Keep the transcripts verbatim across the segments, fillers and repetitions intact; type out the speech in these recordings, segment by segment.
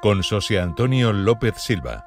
con José Antonio López Silva.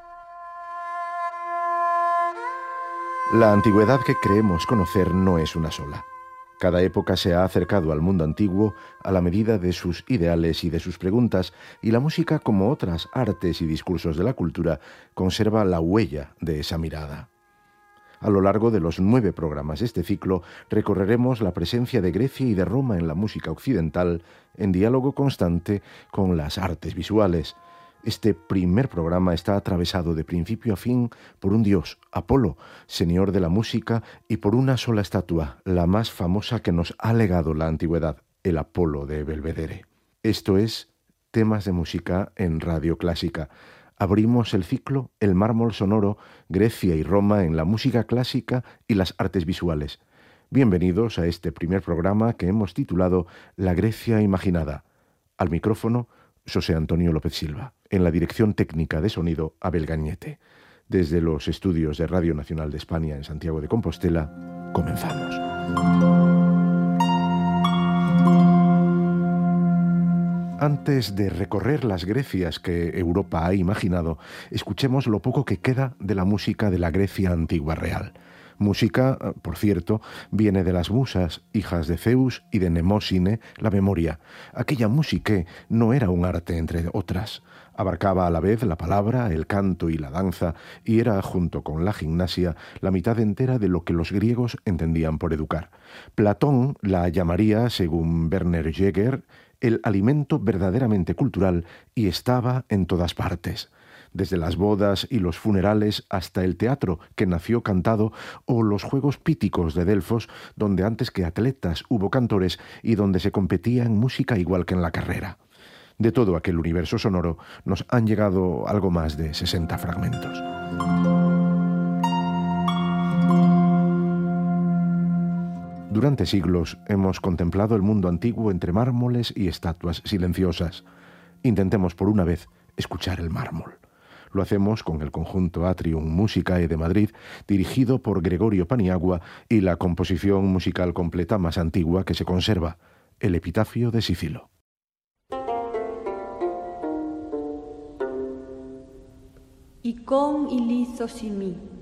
La antigüedad que creemos conocer no es una sola. Cada época se ha acercado al mundo antiguo a la medida de sus ideales y de sus preguntas, y la música, como otras artes y discursos de la cultura, conserva la huella de esa mirada. A lo largo de los nueve programas de este ciclo, recorreremos la presencia de Grecia y de Roma en la música occidental, en diálogo constante con las artes visuales. Este primer programa está atravesado de principio a fin por un dios, Apolo, señor de la música, y por una sola estatua, la más famosa que nos ha legado la antigüedad, el Apolo de Belvedere. Esto es Temas de Música en Radio Clásica. Abrimos el ciclo El mármol sonoro, Grecia y Roma en la música clásica y las artes visuales. Bienvenidos a este primer programa que hemos titulado La Grecia imaginada. Al micrófono, José Antonio López Silva. En la dirección técnica de sonido, Abel Gañete. Desde los estudios de Radio Nacional de España en Santiago de Compostela, comenzamos. Antes de recorrer las Grecias que Europa ha imaginado, escuchemos lo poco que queda de la música de la Grecia antigua real. Música, por cierto, viene de las musas, hijas de Zeus, y de Nemósine, la memoria. Aquella música no era un arte entre otras. Abarcaba a la vez la palabra, el canto y la danza, y era, junto con la gimnasia, la mitad entera de lo que los griegos entendían por educar. Platón la llamaría, según Werner Jäger, el alimento verdaderamente cultural, y estaba en todas partes. Desde las bodas y los funerales hasta el teatro, que nació cantado, o los Juegos Píticos de Delfos, donde antes que atletas hubo cantores y donde se competía en música igual que en la carrera. De todo aquel universo sonoro nos han llegado algo más de sesenta fragmentos. Durante siglos hemos contemplado el mundo antiguo entre mármoles y estatuas silenciosas. Intentemos por una vez escuchar el mármol. Lo hacemos con el conjunto Atrium Musicae de Madrid, dirigido por Gregorio Paniagua, y la composición musical completa más antigua que se conserva, el Epitafio de Sicilo. Ikon ilithosimi.